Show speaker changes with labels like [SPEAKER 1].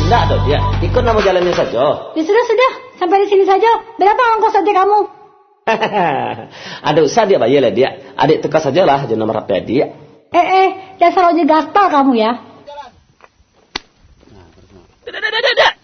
[SPEAKER 1] Tidak dong dia, ikut nama jalannya saja.
[SPEAKER 2] Ya sudah, sampai di sini saja. Berapa ongkos aja kamu?
[SPEAKER 1] Ada usah dia bayar lah dia. Adik teka sajalah jangan nomor HP dia.
[SPEAKER 2] Dasar ojek gaspal kamu ya.
[SPEAKER 1] Dah.